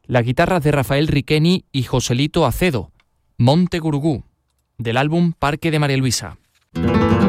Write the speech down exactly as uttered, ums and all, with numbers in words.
La guitarra de Rafael Riqueni y Joselito Acedo, Monte Gurugú, del álbum Parque de María Luisa.